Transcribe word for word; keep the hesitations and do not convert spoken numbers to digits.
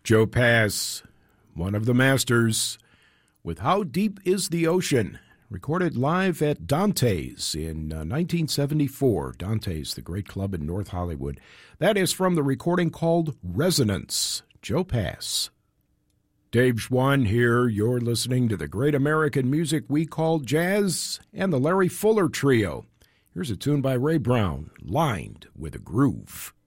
Joe Pass, one of the masters, with How Deep Is the Ocean, recorded live at Dante's in uh, nineteen seventy-four. Dante's, the great club in North Hollywood. That is from the recording called Resonance. Joe Pass. Dave Schwann here. You're listening to the great American music we call jazz and the Larry Fuller Trio. Here's a tune by Ray Brown, Lined with a Groove.